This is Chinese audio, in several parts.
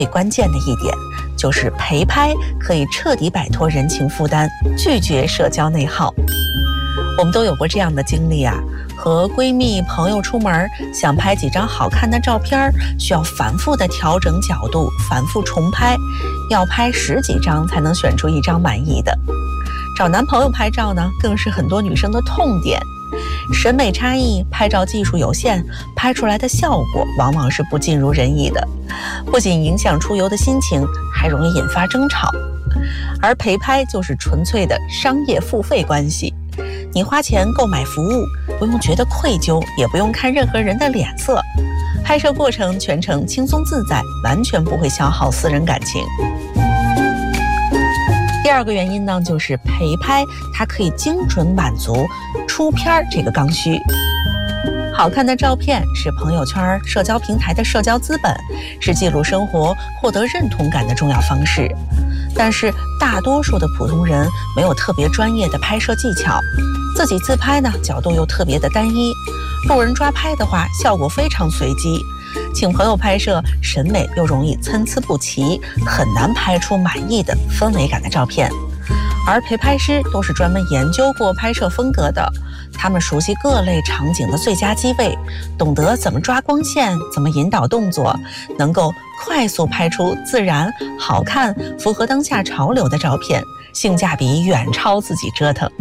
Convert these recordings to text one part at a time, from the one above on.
最关键的一点就是陪拍可以彻底摆脱人情负担，拒绝社交内耗。我们都有过这样的经历啊，和闺蜜朋友出门，想拍几张好看的照片，需要反复的调整角度，反复重拍，要拍10几张才能选出一张满意的。找男朋友拍照呢，更是很多女生的痛点。审美差异，拍照技术有限，拍出来的效果往往是不尽如人意的，不仅影响出游的心情，还容易引发争吵。而陪拍就是纯粹的商业付费关系，你花钱购买服务，不用觉得愧疚，也不用看任何人的脸色，拍摄过程全程轻松自在，完全不会消耗私人感情。第二个原因呢，就是陪拍它可以精准满足出片这个刚需。好看的照片是朋友圈、社交平台的社交资本，是记录生活、获得认同感的重要方式。但是大多数的普通人没有特别专业的拍摄技巧，自己自拍呢，角度又特别的单一，路人抓拍的话，效果非常随机。请朋友拍摄，审美又容易参差不齐，很难拍出满意的氛围感的照片。而陪拍师都是专门研究过拍摄风格的，他们熟悉各类场景的最佳机位，懂得怎么抓光线，怎么引导动作，能够快速拍出自然、好看、符合当下潮流的照片，性价比远超自己折腾。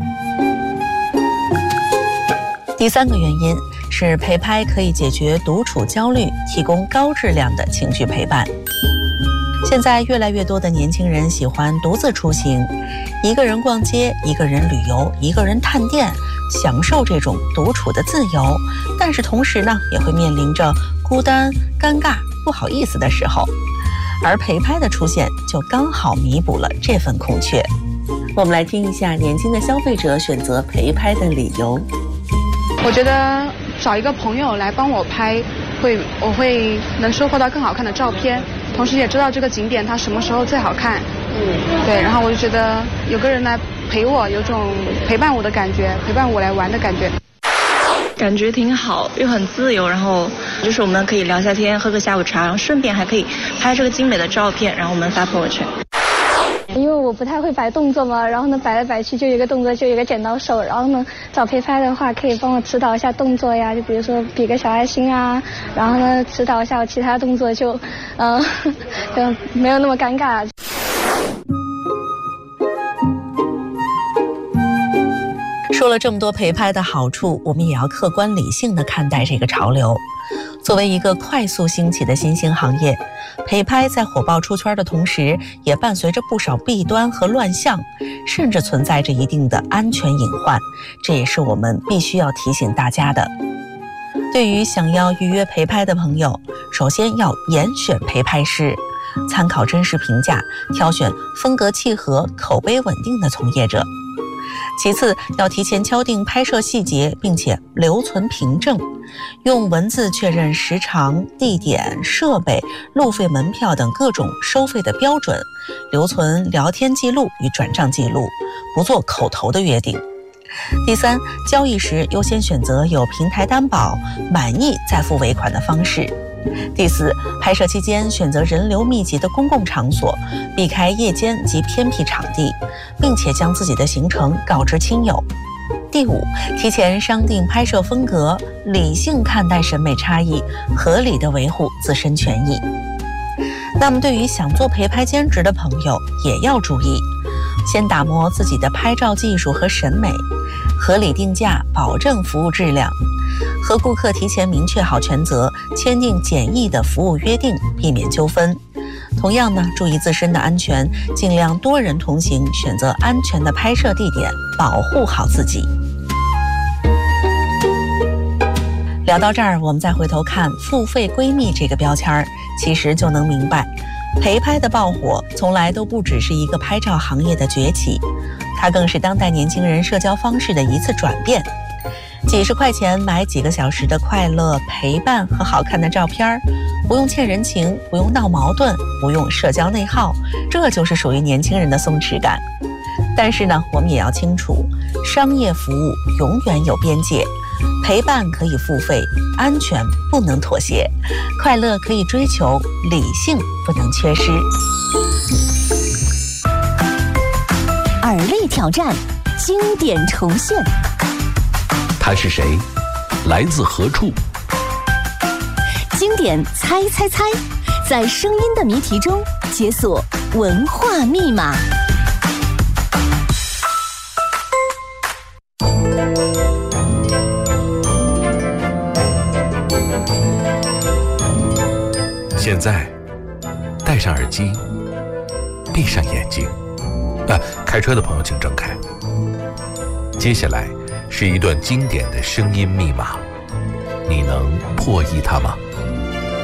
第三个原因是陪拍可以解决独处焦虑，提供高质量的情绪陪伴。现在越来越多的年轻人喜欢独自出行，一个人逛街，一个人旅游，一个人探店，享受这种独处的自由，但是同时呢，也会面临着孤单、尴尬、不好意思的时候，而陪拍的出现就刚好弥补了这份空缺。我们来听一下年轻的消费者选择陪拍的理由。 我觉得找一个朋友来帮我拍，我会能收获到更好看的照片，同时也知道这个景点它什么时候最好看。对，然后我就觉得有个人来陪我，有种陪伴我的感觉，陪伴我来玩的感觉。 感觉挺好，又很自由，然后就是我们可以聊下天，喝个下午茶，然后顺便还可以拍这个精美的照片，然后我们发朋友圈。 因为我不太会摆动作嘛，然后呢摆来摆去就有一个动作，就有一个剪刀手，然后呢找陪拍的话可以帮我指导一下动作呀，就比如说比个小爱心啊，然后呢指导一下我其他动作就没有那么尴尬。 说了这么多陪拍的好处，我们也要客观理性地看待这个潮流。作为一个快速兴起的新兴行业，陪拍在火爆出圈的同时，也伴随着不少弊端和乱象，甚至存在着一定的安全隐患，这也是我们必须要提醒大家的。对于想要预约陪拍的朋友，首先要严选陪拍师，参考真实评价，挑选风格契合、口碑稳定的从业者。其次，要提前敲定拍摄细节，并且留存凭证，用文字确认时长、地点、设备、路费、门票等各种收费的标准，留存聊天记录与转账记录，不做口头的约定。第三，交易时优先选择有平台担保、满意再付尾款的方式。第四，拍摄期间选择人流密集的公共场所，避开夜间及偏僻场地，并且将自己的行程告知亲友。第五，提前商定拍摄风格，理性看待审美差异，合理的维护自身权益。那么对于想做陪拍兼职的朋友也要注意，先打磨自己的拍照技术和审美，合理定价，保证服务质量，和顾客提前明确好权责，签订简易的服务约定，避免纠纷。同样呢，注意自身的安全，尽量多人同行，选择安全的拍摄地点，保护好自己。聊到这儿，我们再回头看付费闺蜜这个标签，其实就能明白，陪拍的爆火从来都不只是一个拍照行业的崛起，它更是当代年轻人社交方式的一次转变。几十块钱买几个小时的快乐陪伴和好看的照片，不用欠人情，不用闹矛盾，不用社交内耗，这就是属于年轻人的松弛感。但是呢，我们也要清楚，商业服务永远有边界， 陪伴可以付费，安全不能妥协，快乐可以追求，理性不能缺失。 耳力挑战，经典重现。 他是谁？来自何处？ 经典猜猜猜，在声音的谜题中解锁文化密码。 现在戴上耳机，闭上眼睛。开车的朋友请睁开。接下来是一段经典的声音密码，你能破译它吗？